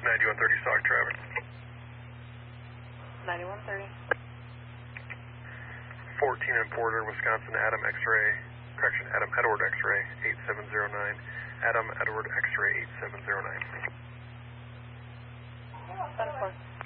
9130 Sauk traffic. 9130. 14 in Porter, Wisconsin, Adam X-ray, Adam Edward X-ray 8709. Adam Edward X-ray 8709. 10-4.